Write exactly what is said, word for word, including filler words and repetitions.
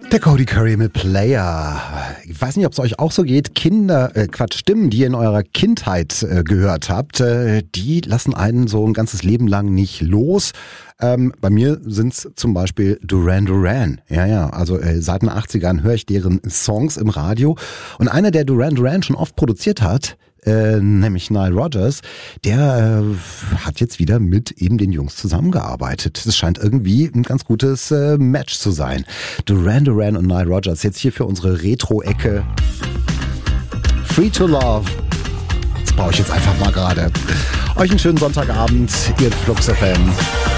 Der Cody Curry mit Player. Ich weiß nicht, ob es euch auch so geht. Kinder, äh, Quatsch, Stimmen, die ihr in eurer Kindheit äh, gehört habt, äh, die lassen einen so ein ganzes Leben lang nicht los. Ähm, bei mir sind's zum Beispiel Duran Duran. Ja, ja, also äh, seit den achtzigern höre ich deren Songs im Radio. Und einer, der Duran Duran schon oft produziert hat, Äh, nämlich Nile Rodgers, der äh, hat jetzt wieder mit eben den Jungs zusammengearbeitet. Das scheint irgendwie ein ganz gutes äh, Match zu sein. Duran Duran und Nile Rodgers jetzt hier für unsere Retro-Ecke. Free to Love. Das brauche ich jetzt einfach mal gerade. Euch einen schönen Sonntagabend, ihr Flux F M.